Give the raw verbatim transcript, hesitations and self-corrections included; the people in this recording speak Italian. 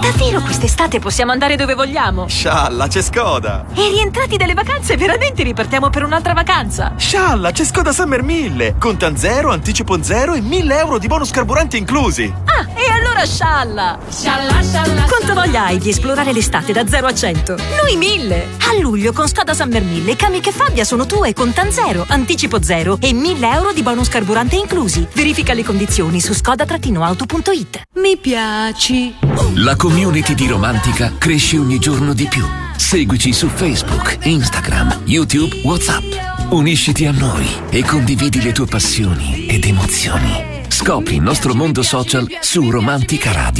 Davvero quest'estate possiamo andare dove vogliamo? Scialla, c'è Skoda! E rientrati dalle vacanze veramente ripartiamo per un'altra vacanza? Scialla, c'è Skoda Summer mille! Contan zero, anticipo zero e mille euro di bonus carburante inclusi! Ah, e allora scialla! Scialla, scialla! Quanto voglia hai di esplorare l'estate da zero a cento? Noi mille! A luglio con Skoda Summer mille, Kamiq e Fabia sono tue con Contan zero, anticipo zero e mille euro di bonus carburante inclusi. Verifica le condizioni su skoda auto punto it. Mi piaci. La community di Romantica cresce ogni giorno di più. Seguici su Facebook, Instagram, YouTube, WhatsApp. Unisciti a noi e condividi le tue passioni ed emozioni. Scopri il nostro mondo social su Romantica Radio.